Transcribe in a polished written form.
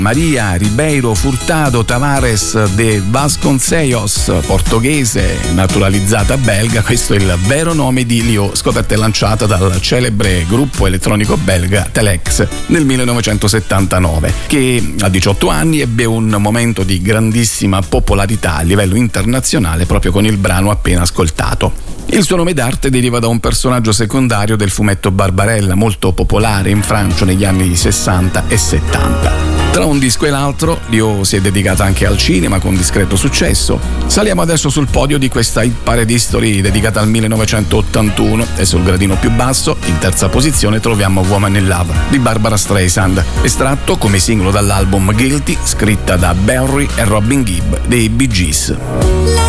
Maria Ribeiro Furtado Tavares de Vasconcelos, portoghese naturalizzata belga, questo è il vero nome di Lio, scoperta e lanciata dal celebre gruppo elettronico belga Telex nel 1979, che a 18 anni ebbe un momento di grandissima popolarità a livello internazionale proprio con il brano appena ascoltato. Il suo nome d'arte deriva da un personaggio secondario del fumetto Barbarella, molto popolare in Francia negli anni 60 e 70. Tra un disco e l'altro, Lio si è dedicata anche al cinema con discreto successo. Saliamo adesso sul podio di questa Hit Parade History dedicata al 1981 e sul gradino più basso, in terza posizione, troviamo Woman in Love di Barbara Streisand, estratto come singolo dall'album Guilty, scritta da Barry e Robin Gibb dei Bee Gees.